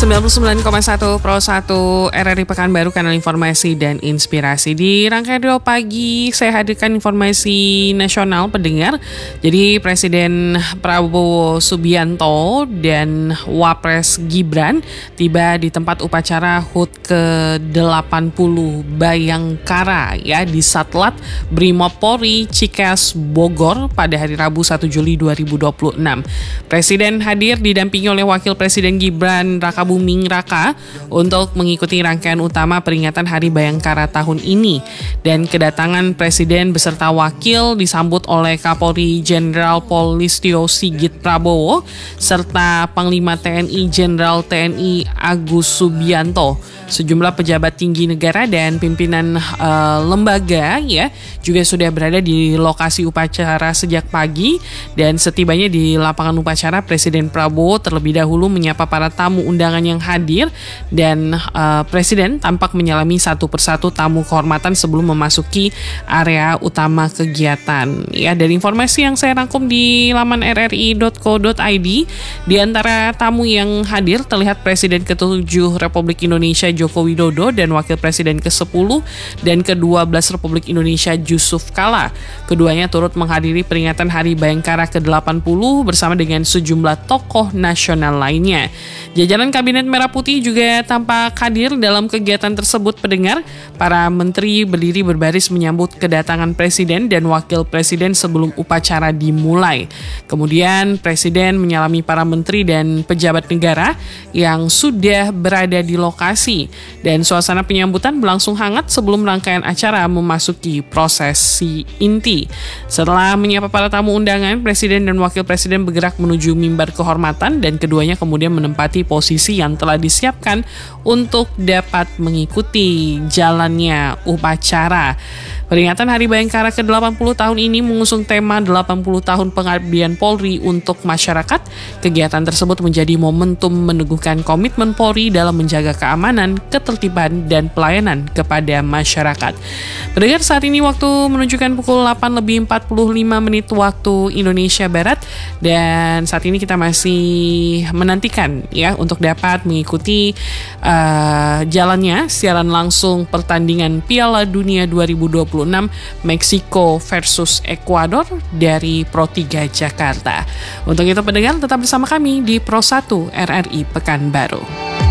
99,1 Pro 1 RRI Pekanbaru, kanal informasi dan inspirasi. Di rangkaian Rio Pagi, saya hadirkan informasi nasional pendengar. Jadi Presiden Prabowo Subianto dan Wapres Gibran tiba di tempat upacara HUT ke-80 Bayangkara ya di Satlat Brimob Polri Cikeas Bogor pada hari Rabu 1 Juli 2026. Presiden hadir didampingi oleh Wakil Presiden Gibran Rakabuming Raka untuk mengikuti rangkaian utama peringatan Hari Bayangkara tahun ini. Dan kedatangan Presiden beserta Wakil disambut oleh Kapolri Jenderal Polistio Sigit Prabowo serta Panglima TNI Jenderal TNI Agus Subianto. Sejumlah pejabat tinggi negara dan pimpinan lembaga ya juga sudah berada di lokasi upacara sejak pagi, dan setibanya di lapangan upacara Presiden Prabowo terlebih dahulu menyapa para tamu undangan yang hadir, dan Presiden tampak menyalami satu persatu tamu kehormatan sebelum memasuki area utama kegiatan. Ya, dari informasi yang saya rangkum di laman rri.co.id, di antara tamu yang hadir terlihat Presiden ke-7 Republik Indonesia Joko Widodo dan Wakil Presiden ke-10 dan ke-12 Republik Indonesia Yusuf Kala. Keduanya turut menghadiri peringatan Hari Bayangkara ke-80 bersama dengan sejumlah tokoh nasional lainnya. Jajaran Kabinet Merah Putih juga tampak hadir dalam kegiatan tersebut pendengar. Para menteri berdiri berbaris menyambut kedatangan Presiden dan Wakil Presiden sebelum upacara dimulai. Kemudian Presiden menyalami para menteri dan pejabat negara yang sudah berada di lokasi. Dan suasana penyambutan berlangsung hangat sebelum rangkaian acara memasuki prosesi inti. Setelah menyapa para tamu undangan, Presiden dan Wakil Presiden bergerak menuju mimbar kehormatan, dan keduanya kemudian menempati posisi yang telah disiapkan untuk dapat mengikuti jalannya upacara. Peringatan Hari Bayangkara ke-80 tahun ini mengusung tema 80 tahun pengabdian Polri untuk masyarakat. Kegiatan tersebut menjadi momentum meneguhkan komitmen Polri dalam menjaga keamanan, ketertiban, dan pelayanan kepada masyarakat. Pendengar, saat ini waktu menunjukkan pukul 8:45 waktu Indonesia Barat, dan saat ini kita masih menantikan ya untuk dapat mengikuti jalannya siaran langsung pertandingan Piala Dunia 2026 Meksiko versus Ekuador dari Pro 3 Jakarta. Untuk itu pendengar, tetap bersama kami di Pro 1 RRI Pekanbaru.